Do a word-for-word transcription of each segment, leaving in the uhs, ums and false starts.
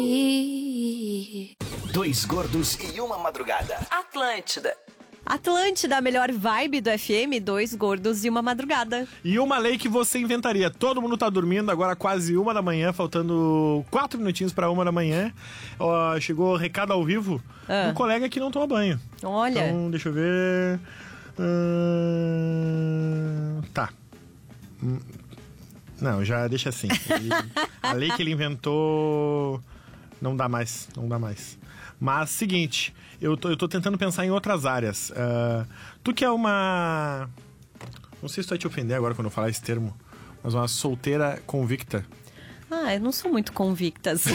Dois gordos e uma madrugada. Atlântida. Atlântida, a melhor vibe do F M, dois gordos e uma madrugada. E uma lei que você inventaria. Todo mundo tá dormindo, agora quase uma da manhã, faltando quatro minutinhos pra uma da manhã. Ó, chegou recado ao vivo Ah. um colega que não toma banho. Olha. Então, deixa eu ver... Hum, tá. Hum, Não, já deixa assim. Ele- a lei que ele inventou não dá mais, não dá mais. Mas, seguinte, eu tô, eu tô tentando pensar em outras áreas. Ah, tu que é uma... Não sei se tu vai te ofender agora quando eu falar esse termo, mas uma solteira convicta. Ah, eu não sou muito convicta, assim.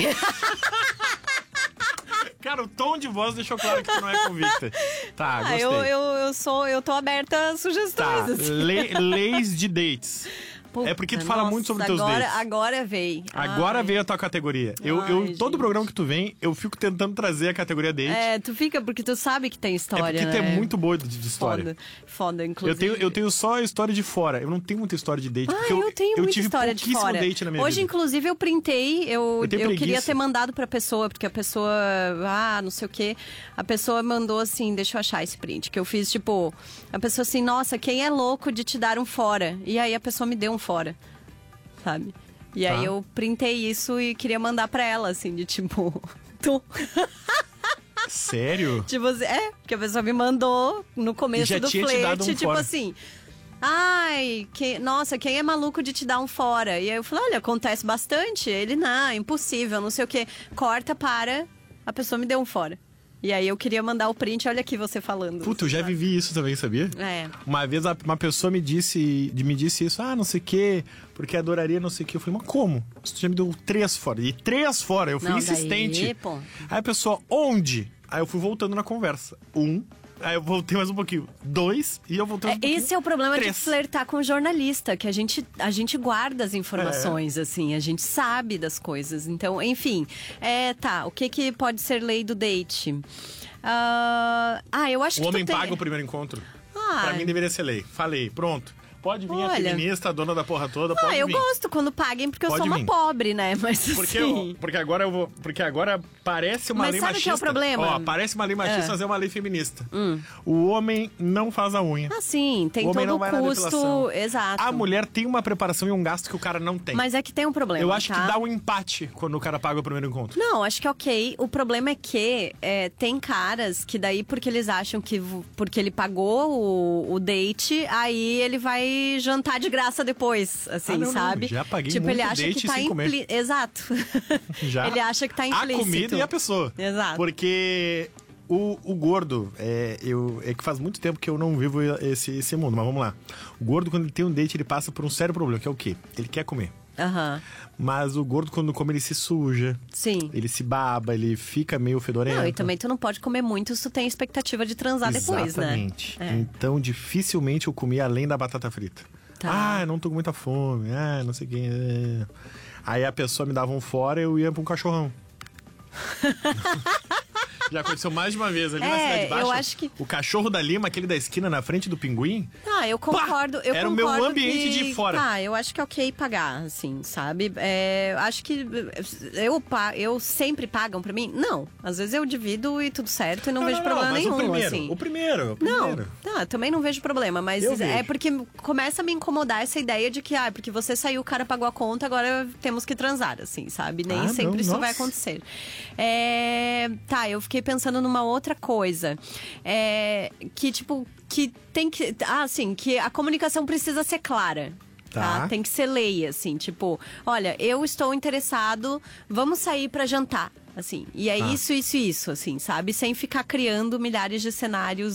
Cara, o tom de voz deixou claro que tu não é convicta. Tá, Ah, gostei. eu, eu, eu sou, eu tô aberta a sugestões, Tá, assim. le- leis de dates. Puta, É porque tu fala nossa, muito sobre teus agora, dates. Agora veio. Agora Ai. veio a tua categoria. Eu, Ai, eu, todo gente. programa que tu vem, eu fico tentando trazer a categoria date. É, tu fica porque tu sabe que tem É história, porque tu né? é muito boa de, de história. Foda, foda, Eu inclusive. tenho, eu tenho só a história de fora. Eu não tenho muita história de date. Ah, porque eu, eu, tenho eu muita tive história de pouquíssimo fora. date na minha Hoje, vida. inclusive, eu printei, eu, Eu eu, tenho queria preguiça. ter mandado pra pessoa, porque a pessoa, ah, não sei o quê. A pessoa mandou assim, deixa eu achar esse print, que eu fiz, tipo, a pessoa assim, nossa, quem é louco de te dar um fora? E aí a pessoa me deu um fora, sabe? E Tá. aí eu printei isso e queria mandar pra ela, assim, de tipo, tu... Sério? Tipo assim, é, porque a pessoa me mandou no E começo já do tinha te flerte, dado um tipo fora. assim. Ai, que, nossa, quem é maluco de te dar um fora? E aí eu falei, olha, acontece bastante. Ele, não, impossível, não sei o quê. Corta para, a pessoa me deu um fora. E aí eu queria mandar o print, olha aqui você falando. Puta, eu já vivi isso também, sabia? É. Uma vez a- uma pessoa me disse, de- me disse isso, ah, não sei o quê, porque adoraria não sei o quê. Eu falei, mas como? Você já me deu três fora. E três fora, eu fui Não, insistente. daí, pô. Aí a pessoa, onde? Aí eu fui voltando na conversa. Um, aí eu voltei mais um pouquinho. Dois, e eu voltei mais É, um pouquinho. esse é o problema Três. de flertar com o jornalista, que a gente, a gente guarda as É. informações, assim, a gente sabe das coisas. Então, enfim, é, tá, o que que pode ser lei do date? Ah, ah, eu acho O que homem tu tem... paga o primeiro encontro. Ah, Pra mim deveria ser lei. Falei, pronto. Pode vir a Olha. feminista, a dona da porra toda, pode Ah, eu vir. gosto quando paguem, porque eu Pode sou uma vir. pobre, né? Mas Porque, assim... eu- porque agora eu vou. Porque agora parece uma Mas lei sabe o machista. que é o problema? Ó, parece uma lei machista, É. mas é uma lei feminista. O homem não faz a unha. Ah, sim, tem o homem todo não o vai na custo... depilação. Exato. A mulher tem uma preparação e um gasto que o cara não tem. Mas é que tem um problema, eu acho tá? que dá um empate quando o cara paga o primeiro encontro. Não, acho que é ok. O problema é que é, tem caras que daí, porque eles acham que v- porque ele pagou o, o date, aí ele vai jantar de graça depois, assim, Ah, não, não. sabe? Já paguei tipo, muito ele acha date que tá sem comer. implícito. Exato. Já. Ele acha que tá implícito. A comida e a pessoa. Exato. Porque o, o gordo, é, eu, é que faz muito tempo que eu não vivo esse, esse mundo, mas vamos lá. O gordo, quando ele tem um date, ele passa por um sério problema, que é o quê? Ele quer comer. Aham. Mas o gordo, quando come, ele se suja. Sim. Ele se baba, ele fica meio fedorento. Não, e também tu não pode comer muito se tu tem expectativa de transar depois, né? Exatamente. É. Então, dificilmente eu comi além da batata frita. Tá. Ah, eu não tô com muita fome. Ah, não sei o que. é. Aí a pessoa me dava um fora e eu ia pra um cachorrão. Já aconteceu mais de uma vez ali na É, Cidade Baixa. eu acho que- O cachorro da Lima, aquele da esquina na frente do pinguim. Ah, eu concordo. Eu Era o meu concordo ambiente que, de fora. Tá, eu acho que é ok pagar, assim, sabe? É, acho que eu, pa- eu sempre pagam pra mim? Não. Às vezes eu divido e tudo certo e não, vejo problema mas nenhum, o primeiro, assim. o primeiro, o Não, primeiro. tá, também não vejo problema, mas Eu é vejo. porque começa a me incomodar essa ideia de que, ah, porque você saiu, o cara pagou a conta, agora temos que transar, assim, sabe? Nem Ah, sempre não, isso nossa. vai acontecer. É, tá, eu fiquei pensando numa outra coisa. É, que, tipo, que tem que. Ah, assim, que a comunicação precisa ser clara. Tá. Tá? Tem que ser lei, assim, tipo, olha, eu estou interessado, vamos sair pra jantar, assim. E é Tá. isso, isso, isso, assim, sabe? Sem ficar criando milhares de cenários